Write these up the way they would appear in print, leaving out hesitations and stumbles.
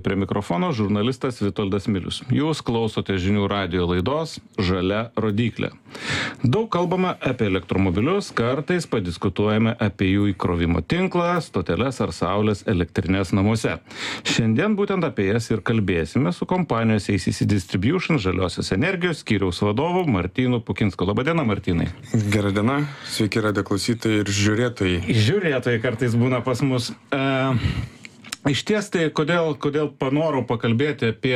prie mikrofono žurnalistas Vitoldas Milius. Jūs klausote žinių radijo laidos Žalia rodyklė. Daug kalbame apie elektromobilius, kartais padiskutuojame apie jų įkrovimo tinklą, stoteles ar saulės elektrinės namuose. Šiandien būtent apie jas ir kalbėsime su kompanijos ACC Distribution žaliosios energijos skyriaus vadovu Martynu Pukinsku. Labadiena, Martynai. Gerą dieną, sveiki radijo klausytojai ir žiūrėtojai. Žiūrėtojai kartais būna pas mus. Iš ties tai kodėl panorau pakalbėti apie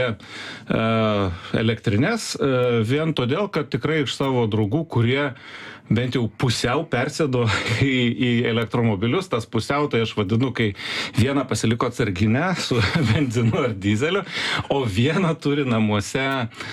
elektrinės, vien todėl, kad tikrai iš savo draugų, kurie bent jau pusiau persėdo į elektromobilius, tas pusiau tai aš vadinu, kai vieną pasiliko atsarginę su benzinu ar dizeliu, o vieną turi namuose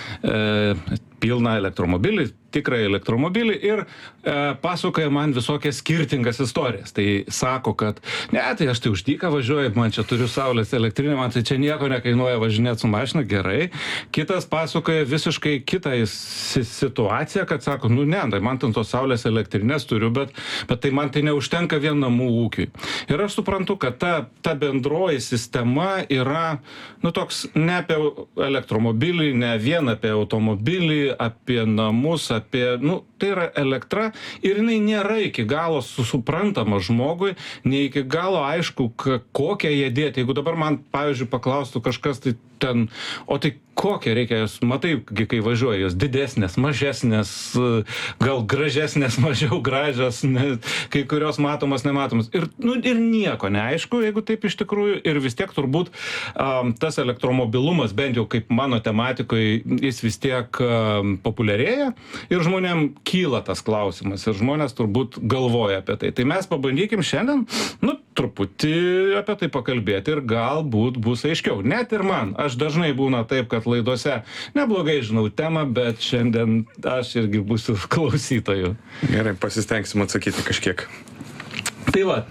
pilną elektromobilį, tikrą elektromobilį ir pasakoja man visokias skirtingas istorijas. Tai sako, kad ne, tai aš tai už dyką važiuoju, man čia turiu saulės elektrinę, man tai čia nieko nekainuoja važinėti su mašina, gerai. Kitas pasakoja visiškai kitą situaciją, kad sako, nu ne, tai man ten tos saulės elektrinės turiu, bet tai man tai neužtenka vien namų ūkiui. Ir aš suprantu, kad ta bendroji sistema yra, nu toks, ne apie elektromobilį, ne vien apie automobilį, apie namus, tai yra elektra ir jinai nėra iki galo suprantama žmogui, ne iki galo aišku, kokią jie dėti. Jeigu dabar man, pavyzdžiui, paklaustų kažkas, tai ten, o tai kokią reikia, jos matai, kai važiuoja, jos didesnės, mažesnės, gal gražesnės, mažiau gražios, kai kurios matomos, nematomas. Ir nieko neaišku, jeigu taip iš tikrųjų, ir vis tiek turbūt tas elektromobilumas, bent jau kaip mano tematikoje, jis vis tiek populiarėja ir žmonėm kyla tas klausimas ir žmonės turbūt galvoja apie tai. Tai mes pabandykim šiandien, truputį apie tai pakalbėti ir galbūt bus aiškiau. Net ir man, aš dažnai būna taip, kad laidose neblogai žinau temą, bet šiandien aš irgi būsiu klausytoju. Gerai, pasistengsim atsakyti kažkiek. Tai va,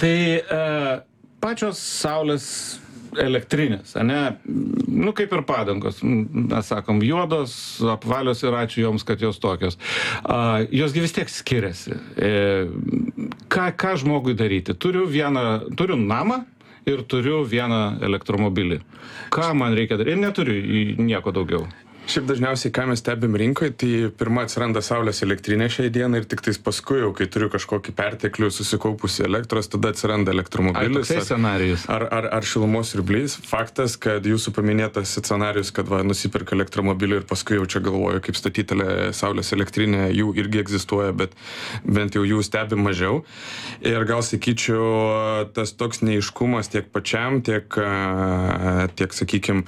pačios saulės elektrinės, ane, kaip ir padangos, mes sakom, juodos, apvalios ir ačiū joms, kad jos tokios. Josgi vis tiek skiriasi. Ką žmogui daryti? Turiu namą ir turiu vieną elektromobilį. Ką man reikia daryti? Ir neturiu nieko daugiau. Šiaip dažniausiai, ką mes stebim rinkoje, tai pirma atsiranda saulės elektrinė šiai dienai ir tik tais paskui jau, kai turiu kažkokį perteklių susikaupusi elektros, tada atsiranda elektromobilis. Toksai scenarijus. Ar šilumos siurblys. Faktas, kad jūsų paminėtas scenarijus, kad nusipirka elektromobilį ir paskui jau čia galvoju, kaip statyti saulės elektrinę, jų irgi egzistuoja, bet bent jau jų stebim mažiau. Ir gal sakyčiau, tas toks neiškumas tiek pačiam, tiek sakykime,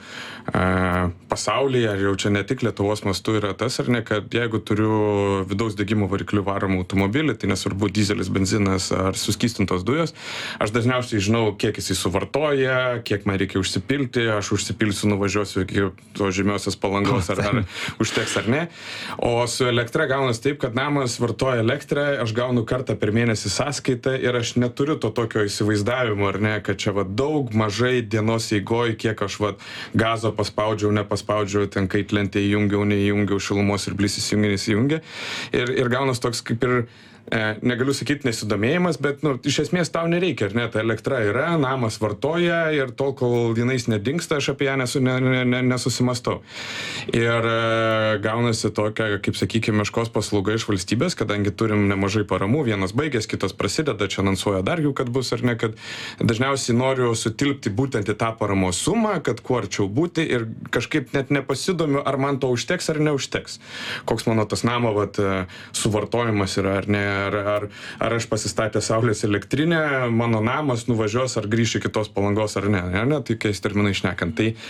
pasaulyje, ar jau čia ne tik Lietuvos mastu yra tas, ar ne, kad jeigu turiu vidaus degimo variklių varomą automobilį, tai nesvarbu dizelis, benzinas ar suskystintos dujos, aš dažniausiai žinau, kiek jisai suvartoja, kiek man reikia užsipilti, aš užsipilsiu, nuvažiuosiu iki to žemiausios Palangos, ar užteks ar ne. O su elektra gaunas taip, kad namas vartoja elektrą, aš gaunu kartą per mėnesį sąskaitą ir aš neturiu to tokio įsivaizdavimo, ar ne, kad čia daug mažai dienos eigoj, kiek aš gazo paspaudžiau, nepaspaudžiau, ten kaitlentę įjungiau, neįjungiau, šilumos ir blys įsijungia. Ir gaunas toks kaip ir negaliu sakyti nesidomėjimas, bet iš esmės tau nereikia, ar ne, ta elektra yra, namas vartoja ir tol, kol jinais nedingsta, aš apie ją nesusimastau. Ir gaunasi tokia, kaip sakykime, meškos paslauga iš valstybės, kadangi turim nemažai paramų, vienas baigės, kitas prasideda, čia anonsuoja dar jų, kad bus, ar ne, kad dažniausiai noriu sutilpti būtent į tą paramos sumą, kad kuo arčiau būti ir kažkaip net nepasidomiu, ar man to užteks ar neužteks. Koks mano tas namo suvartojimas yra, ar ne, ar aš pasistatę saulės elektrinę, mano namas nuvažiuos ar grįš iki tos Palangos ar ne, tai kai terminai šnekant.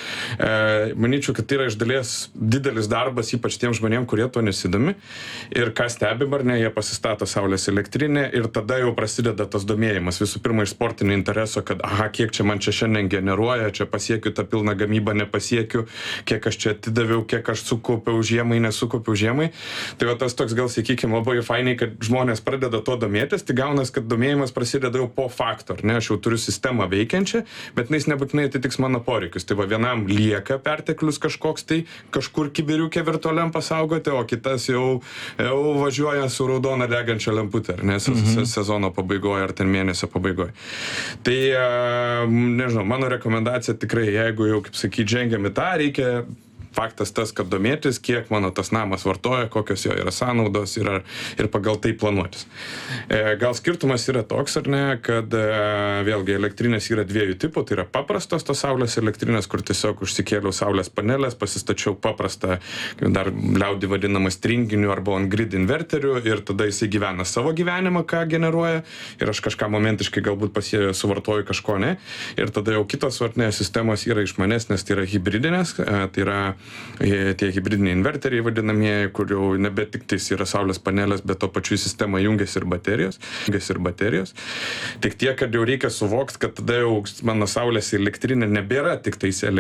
Tai manyčiau, kad tai yra iš dalies didelis darbas, ypač tiem žmonėm, kurie to nesidomi. Ir ką stebim, ar ne, jie pasistato saulės elektrinę ir tada jau prasideda tas domėjimas. Visų pirma, iš sportinio intereso, kad kiek čia man čia šiandien generuoja, čia pasiekiu tą pilną gamybą, nepasiekiu, kiek aš čia atidaviau, kiek aš sukaupiau žiemai, nesukaupiau žiemai. Tai tas toks gal, sakykime, labai fainai, kad žmonės žmonės pradeda to domėtis, tai gaunas, kad domėjimas prasideda jau po fakto, ne, aš jau turiu sistemą veikiančią, bet jis nebūtinai atitiks mano poreikius. Tai va, vienam lieka perteklius kažkoks tai kažkur kibiriukė virtualiam pasaugoti, o kitas jau važiuoja su raudona degančia lemputė, ar ne, sezono pabaigoje ar ten mėnesio pabaigoje. Tai, nežinau, mano rekomendacija tikrai, jeigu jau, kaip sakyti, žengiam į tą, reikia faktas tas, kad domėtis, kiek mano tas namas vartoja, kokios jo yra sąnaudos ir pagal tai planuotis. Gal skirtumas yra toks, ar ne, kad vėlgi elektrinės yra dviejų tipų, tai yra paprastos tos saulės elektrinės, kur tiesiog užsikėliau saulės panelės, pasistačiau paprastą, dar liaudį vadinamą stringiniu arba on-grid inverteriu ir tada jisai gyvena savo gyvenimą, ką generuoja ir aš kažką momentiškai galbūt suvartoju kažko, ne. Ir tada jau kitos vartinės sistemos yra išmanesnės, tai yra hibridinės, tai yra tie hibridiniai inverteriai vadinamieji, kur jau nebe tik tais yra saulės panelės, bet to pačiu į sistemą jungiasi ir baterijos. Tik tiek, kad jau reikia suvokti, kad tada jau mano saulės elektrinė nebėra tik tais